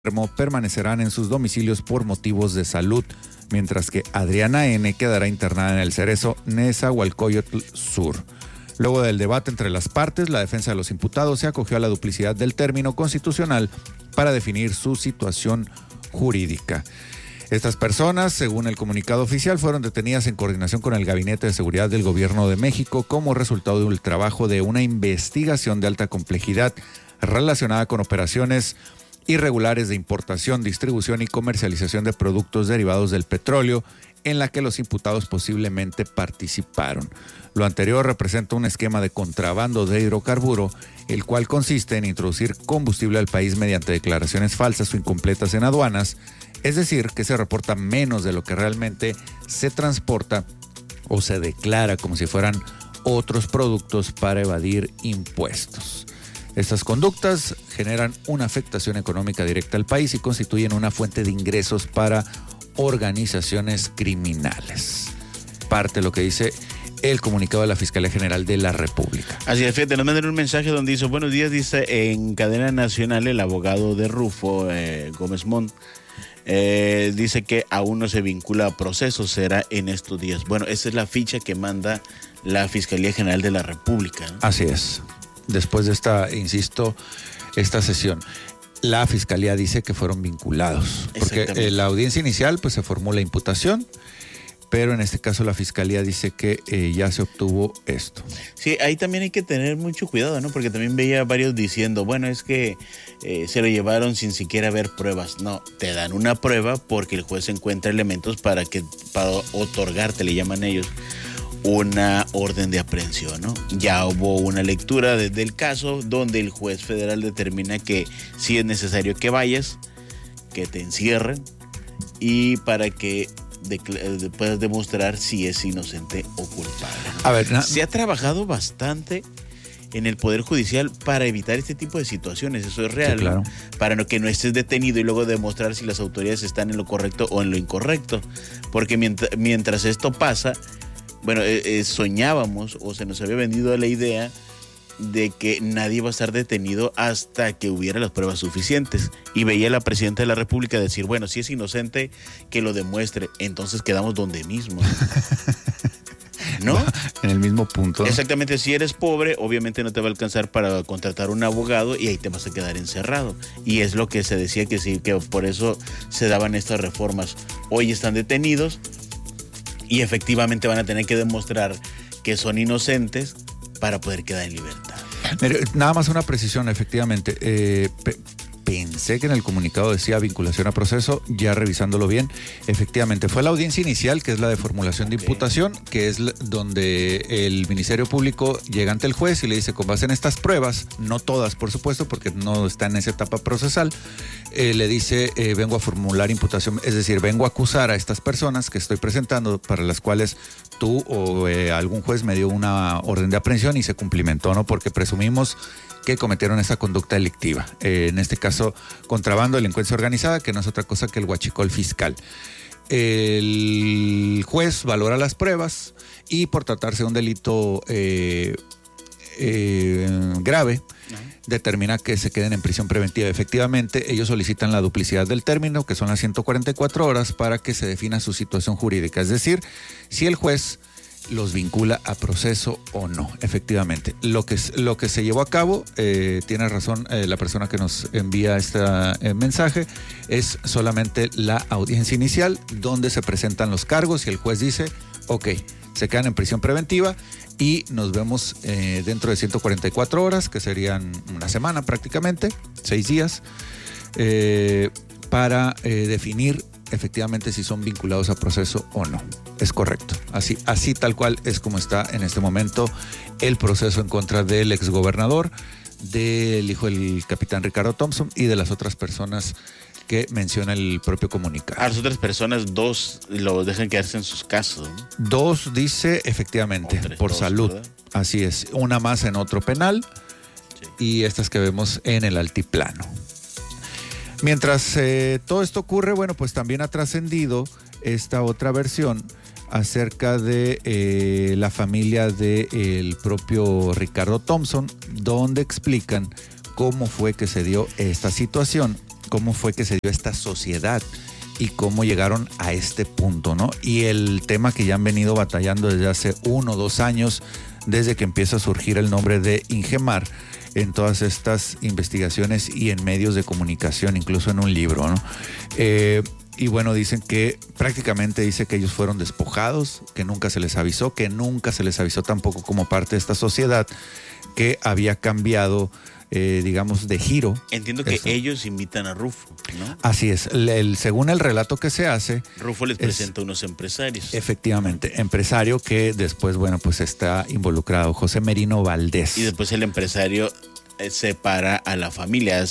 permanecerán en sus domicilios por motivos de salud, mientras que Adriana N. quedará internada en el Cerezo Nezahualcóyotl Sur. Luego del debate entre las partes, la defensa de los imputados se acogió a la duplicidad del término constitucional para definir su situación jurídica. Estas personas, según el comunicado oficial, fueron detenidas en coordinación con el Gabinete de Seguridad del Gobierno de México como resultado del trabajo de una investigación de alta complejidad relacionada con operaciones irregulares de importación, distribución y comercialización de productos derivados del petróleo, en la que los imputados posiblemente participaron. Lo anterior representa un esquema de contrabando de hidrocarburo, el cual consiste en introducir combustible al país mediante declaraciones falsas o incompletas en aduanas, es decir, que se reporta menos de lo que realmente se transporta o se declara como si fueran otros productos para evadir impuestos. Estas conductas generan una afectación económica directa al país y constituyen una fuente de ingresos para organizaciones criminales. Parte de lo que dice el comunicado de la Fiscalía General de la República. Así es, fíjate, nos mandan un mensaje donde dice: buenos días, dice en cadena nacional el abogado de Rufo, Gómez Montt, dice que aún no se vincula a proceso, será en estos días. Bueno, esa es la ficha que manda la Fiscalía General de la República, ¿no? Así es. Después de esta sesión, la Fiscalía dice que fueron vinculados. Porque en la audiencia inicial pues se formó la imputación, pero en este caso la Fiscalía dice que ya se obtuvo esto. Sí, ahí también hay que tener mucho cuidado, ¿no? Porque también veía varios diciendo, bueno, es que se lo llevaron sin siquiera ver pruebas. No, te dan una prueba porque el juez encuentra elementos para otorgarte, le llaman ellos, una orden de aprehensión, ¿no? Ya hubo una lectura del caso donde el juez federal determina que sí es necesario que vayas, que te encierren y para que puedas demostrar si es inocente o culpable, ¿no? A ver, se ha trabajado bastante en el Poder Judicial para evitar este tipo de situaciones, eso es real, sí, claro, ¿no? Para que no estés detenido y luego demostrar si las autoridades están en lo correcto o en lo incorrecto, porque mientras esto pasa, bueno, soñábamos o se nos había vendido la idea de que nadie iba a estar detenido hasta que hubiera las pruebas suficientes. Y veía a la presidenta de la República decir, bueno, si es inocente, que lo demuestre. Entonces quedamos donde mismo, ¿no? En el mismo punto. Exactamente, si eres pobre, obviamente no te va a alcanzar para contratar un abogado y ahí te vas a quedar encerrado. Y es lo que se decía que sí, que por eso se daban estas reformas. Hoy están detenidos y efectivamente van a tener que demostrar que son inocentes para poder quedar en libertad. Nada más una precisión, efectivamente. Pensé que en el comunicado decía vinculación a proceso, ya revisándolo bien, efectivamente fue la audiencia inicial, que es la de formulación de imputación, que es donde el Ministerio Público llega ante el juez y le dice, con base en estas pruebas, no todas por supuesto, porque no está en esa etapa procesal, le dice, vengo a formular imputación, es decir, vengo a acusar a estas personas que estoy presentando, para las cuales tú o algún juez me dio una orden de aprehensión y se cumplimentó, ¿no? Porque presumimos que cometieron esa conducta delictiva. En este caso, contrabando, delincuencia organizada, que no es otra cosa que el huachicol fiscal. El juez valora las pruebas y por tratarse de un delito grave, determina que se queden en prisión preventiva. Efectivamente, ellos solicitan la duplicidad del término, que son las 144 horas, para que se defina su situación jurídica. Es decir, si el juez los vincula a proceso o no, efectivamente. Lo que se llevó a cabo, tiene razón la persona que nos envía este mensaje, es solamente la audiencia inicial, donde se presentan los cargos y el juez dice, ok, se quedan en prisión preventiva y nos vemos dentro de 144 horas, que serían una semana prácticamente, 6 días, para definir efectivamente si son vinculados a proceso o no. Es correcto. Así tal cual es como está en este momento el proceso en contra del exgobernador, del hijo del capitán Ricardo Thompson y de las otras personas que menciona el propio comunicado. A las otras personas, 2 lo dejan quedarse en sus casas, ¿no? 2 dice efectivamente, por salud. ¿Verdad? Así es. Una más en otro penal, sí, y estas que vemos en el altiplano. Mientras todo esto ocurre, bueno, pues también ha trascendido esta otra versión acerca de la familia del propio Ricardo Thompson, donde explican cómo fue que se dio esta situación cómo fue que se dio esta sociedad y cómo llegaron a este punto, ¿no? Y el tema que ya han venido batallando desde hace 1 o 2 años, desde que empieza a surgir el nombre de Ingemar en todas estas investigaciones y en medios de comunicación, incluso en un libro, ¿no? Y bueno, dicen que prácticamente dice que ellos fueron despojados, que nunca se les avisó, tampoco como parte de esta sociedad que había cambiado, digamos, de giro. Entiendo que ellos invitan a Rufo, ¿no? Así es. Según el relato que se hace, Rufo les presenta unos empresarios. Efectivamente, empresario que después, bueno, pues está involucrado, José Merino Valdés. Y después el empresario separa a la familia,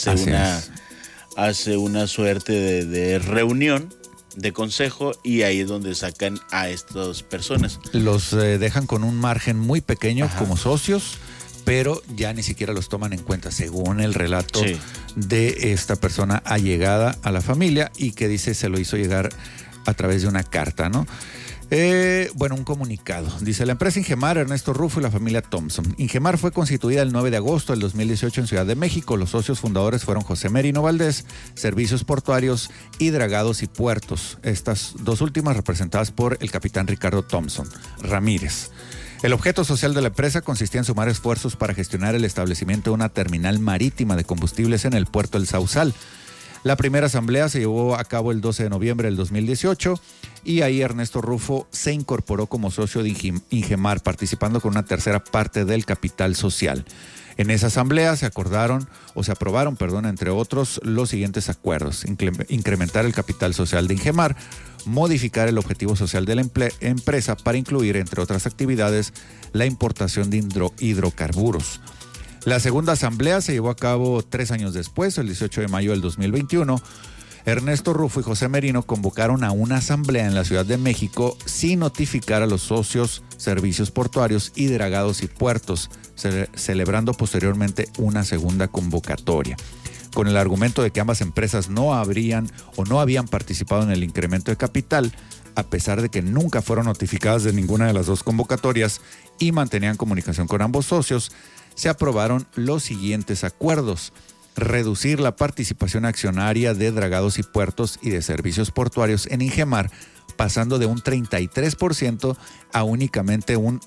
hace una suerte de reunión, de consejo, y ahí es donde sacan a estas personas. Los dejan con un margen muy pequeño como socios, pero ya ni siquiera los toman en cuenta, según el relato de esta persona allegada a la familia y que dice se lo hizo llegar a través de una carta, ¿no? Bueno, un comunicado. Dice: la empresa Ingemar, Ernesto Rufo y la familia Thompson. Ingemar fue constituida el 9 de agosto del 2018 en Ciudad de México. Los socios fundadores fueron José Merino Valdés, Servicios Portuarios y Dragados y Puertos. Estas dos últimas representadas por el capitán Ricardo Thompson Ramírez. El objeto social de la empresa consistía en sumar esfuerzos para gestionar el establecimiento de una terminal marítima de combustibles en el puerto del Sausal. La primera asamblea se llevó a cabo el 12 de noviembre del 2018 y ahí Ernesto Rufo se incorporó como socio de Ingemar, participando con una tercera parte del capital social. En esa asamblea se aprobaron, entre otros, los siguientes acuerdos: incrementar el capital social de Ingemar, modificar el objetivo social de la empresa para incluir, entre otras actividades, la importación de hidrocarburos. La segunda asamblea se llevó a cabo 3 años después, el 18 de mayo del 2021. Ernesto Rufo y José Merino convocaron a una asamblea en la Ciudad de México sin notificar a los socios, Servicios Portuarios y Dragados y Puertos, celebrando posteriormente una segunda convocatoria. Con el argumento de que ambas empresas no habían participado en el incremento de capital, a pesar de que nunca fueron notificadas de ninguna de las dos convocatorias y mantenían comunicación con ambos socios, se aprobaron los siguientes acuerdos: reducir la participación accionaria de Dragados y Puertos y de Servicios Portuarios en Ingemar, pasando de un 33% a únicamente un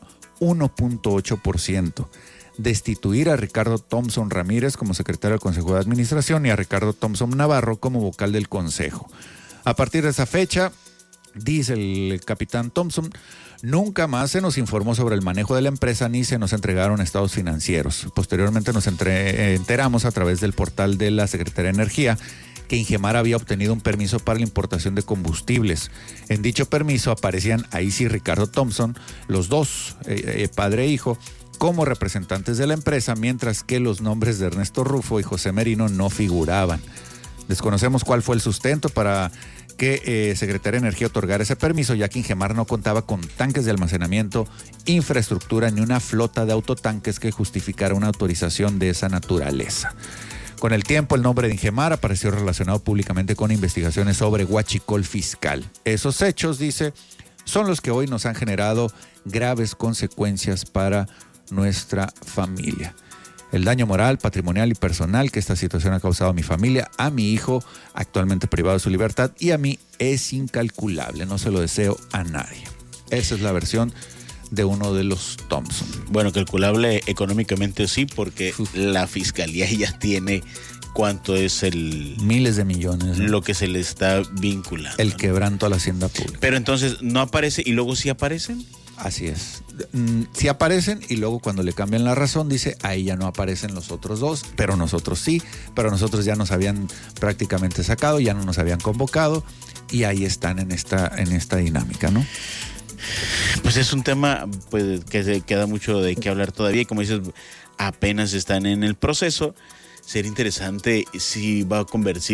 1.8%. Destituir a Ricardo Thompson Ramírez como secretario del Consejo de Administración y a Ricardo Thompson Navarro como vocal del Consejo. A partir de esa fecha, dice el capitán Thompson, nunca más se nos informó sobre el manejo de la empresa ni se nos entregaron estados financieros. Posteriormente nos enteramos a través del portal de la Secretaría de Energía que Ingemar había obtenido un permiso para la importación de combustibles. En dicho permiso aparecían ahí sí Ricardo Thompson, los dos, padre e hijo, como representantes de la empresa, mientras que los nombres de Ernesto Rufo y José Merino no figuraban. Desconocemos cuál fue el sustento para que Secretaría de Energía otorgara ese permiso, ya que Ingemar no contaba con tanques de almacenamiento, infraestructura ni una flota de autotanques que justificara una autorización de esa naturaleza. Con el tiempo, el nombre de Ingemar apareció relacionado públicamente con investigaciones sobre huachicol fiscal. Esos hechos, dice, son los que hoy nos han generado graves consecuencias para nuestra familia. El daño moral, patrimonial y personal que esta situación ha causado a mi familia, a mi hijo, actualmente privado de su libertad, y a mí es incalculable. No se lo deseo a nadie. Esa es la versión de uno de los Thompson. Bueno, calculable económicamente sí, porque la fiscalía ya tiene cuánto es el... Miles de millones, ¿no? Lo que se le está vinculando. El quebranto a la hacienda pública. Pero entonces, ¿no aparece y luego sí aparecen? Así es. Sí aparecen y luego cuando le cambian la razón dice, ahí ya no aparecen los otros dos, pero nosotros sí, pero nosotros ya nos habían prácticamente sacado, ya no nos habían convocado y ahí están en esta dinámica, ¿no? Pues es un tema pues, que se queda mucho de qué hablar todavía y como dices, apenas están en el proceso. Sería interesante si va a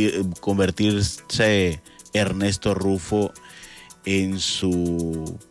convertirse Ernesto Rufo en su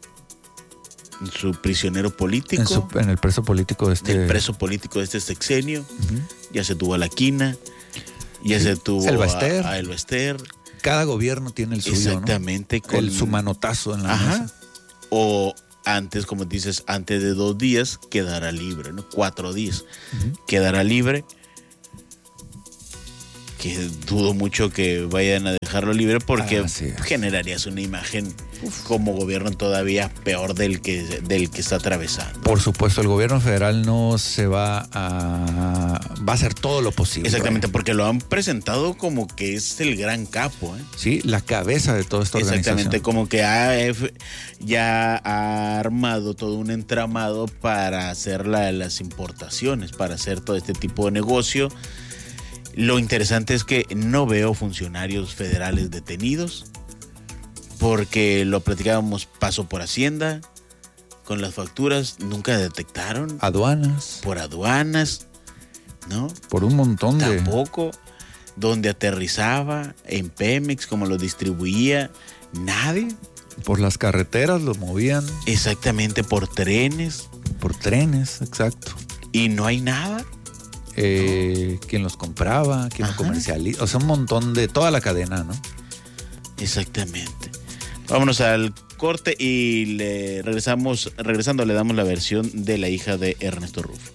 prisionero político. En el preso político de este... El preso político de este sexenio. Ya se tuvo a la Quina, ya se tuvo a El Bester. Cada gobierno tiene el suyo, exactamente, ¿no? Su manotazo en la mesa. O antes, como dices, antes de 2 días quedará libre, ¿no? 4 días. Quedará libre. que dudo mucho que vayan a dejarlo libre porque generarías una imagen como gobierno todavía peor del que está atravesando. Por supuesto, el gobierno federal no se va a hacer todo lo posible. Exactamente, porque lo han presentado como que es el gran capo, ¿eh? Sí, la cabeza de toda esta organización. Exactamente, como que ya ha armado todo un entramado para hacer las importaciones, para hacer todo este tipo de negocio. Lo interesante es que no veo funcionarios federales detenidos, porque lo platicábamos, pasó por Hacienda, con las facturas, nunca detectaron. Aduanas. Por aduanas, ¿no? Por un montón de... Tampoco, donde aterrizaba, en Pemex, como lo distribuía, nadie. Por las carreteras lo movían. Exactamente, por trenes. Por trenes, exacto. Y no hay nada. Quién los compraba, quién los comercializa, o sea, un montón de toda la cadena, ¿no? Exactamente. Vámonos al corte y regresando le damos la versión de la hija de Ernesto Rufo.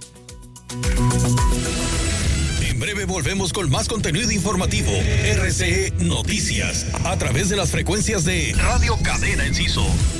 En breve volvemos con más contenido informativo. RCE Noticias, a través de las frecuencias de Radio Cadena Enciso.